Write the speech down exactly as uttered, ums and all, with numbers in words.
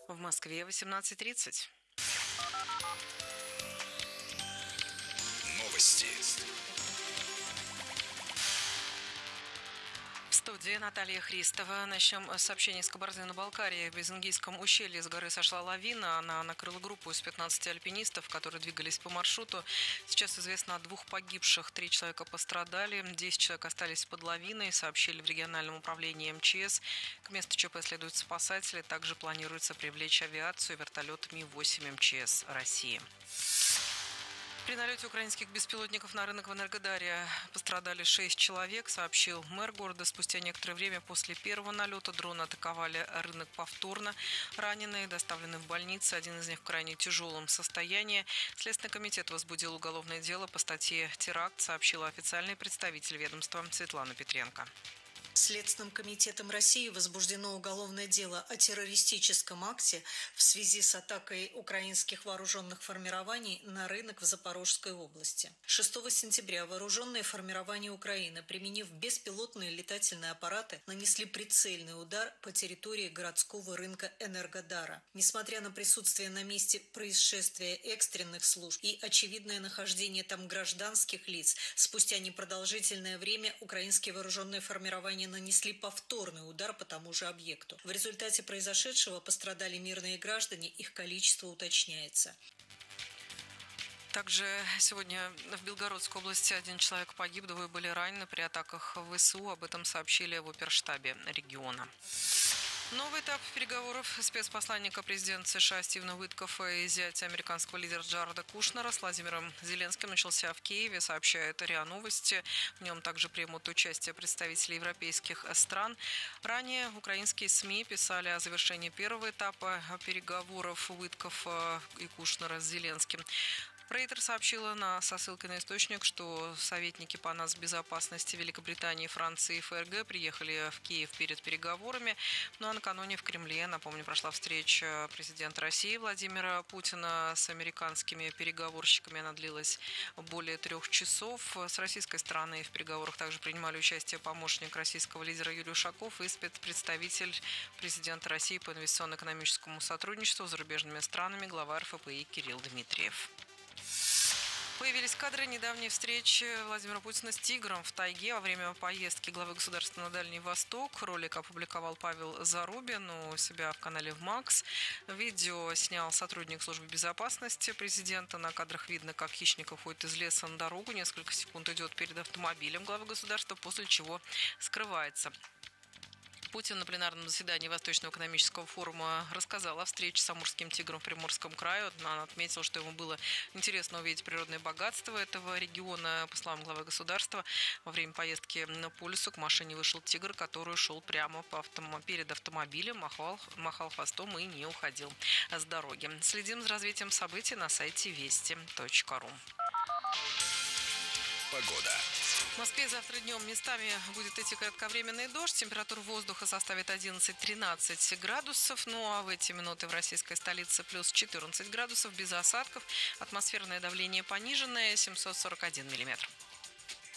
В Москве восемнадцать тридцать. Новости. В студии Наталья Христова. Начнем с сообщений из Кабардино-Балкарии. В Безынгийском ущелье с горы сошла лавина. Она накрыла группу из пятнадцати альпинистов, которые двигались по маршруту. Сейчас известно о двух погибших. Три человека пострадали. Десять человек остались под лавиной, сообщили в региональном управлении эм че эс. К месту ЧП следуют спасатели. Также планируется привлечь авиацию и вертолет Ми восемь эм че эс России. При налете украинских беспилотников на рынок в Энергодаре пострадали шесть человек, сообщил мэр города. Спустя некоторое время после первого налета дроны атаковали рынок повторно. Раненые доставлены в больницу, один из них в крайне тяжелом состоянии. Следственный комитет возбудил уголовное дело по статье «Теракт», сообщила официальный представитель ведомства Светлана Петренко. Следственным комитетом России возбуждено уголовное дело о террористическом акте в связи с атакой украинских вооруженных формирований на рынок в Запорожской области. шестого сентября вооруженные формирования Украины, применив беспилотные летательные аппараты, нанесли прицельный удар по территории городского рынка Энергодара. Несмотря на присутствие на месте происшествия экстренных служб и очевидное нахождение там гражданских лиц, спустя непродолжительное время украинские вооруженные формирования нанесли повторный удар по тому же объекту. В результате произошедшего пострадали мирные граждане, их количество уточняется. Также сегодня в Белгородской области один человек погиб, двое были ранены при атаках вэ эс у. Об этом сообщили в оперштабе региона. Новый этап переговоров спецпосланника президента США Стивена Уиткофа и зятя американского лидера Джареда Кушнера с Владимиром Зеленским начался в Киеве, сообщает РИА Новости. В нем также примут участие представители европейских стран. Ранее украинские СМИ писали о завершении первого этапа переговоров Уиткофа и Кушнера с Зеленским. Рейтер сообщила на, со ссылкой на источник, что советники по нацбезопасности Великобритании, Франции и эф эр гэ приехали в Киев перед переговорами. Ну а накануне в Кремле, напомню, прошла встреча президента России Владимира Путина с американскими переговорщиками. Она длилась более трех часов. С российской стороны в переговорах также принимали участие помощник российского лидера Юрий Ушаков и спецпредставитель президента России по инвестиционно-экономическому сотрудничеству с зарубежными странами, глава эр эф пэ и Кирилл Дмитриев. Появились кадры недавней встречи Владимира Путина с тигром в тайге во время поездки главы государства на Дальний Восток. Ролик опубликовал Павел Зарубин у себя в канале ВМАКС. Видео снял сотрудник службы безопасности президента. На кадрах видно, как хищник уходит из леса на дорогу. Несколько секунд идет перед автомобилем главы государства, после чего скрывается. Путин на пленарном заседании Восточного экономического форума рассказал о встрече с амурским тигром в Приморском крае. Он отметил, что ему было интересно увидеть природное богатство этого региона. По словам главы государства, во время поездки по лесу к машине вышел тигр, который шел прямо по автом... перед автомобилем, махал, махал хвостом и не уходил с дороги. Следим за развитием событий на сайте вести точка ру. Погода. В Москве завтра днем местами будет идти кратковременный дождь. Температура воздуха составит одиннадцать-тринадцать градусов. Ну а в эти минуты в российской столице плюс четырнадцать градусов без осадков. Атмосферное давление пониженное семьсот сорок один миллиметр.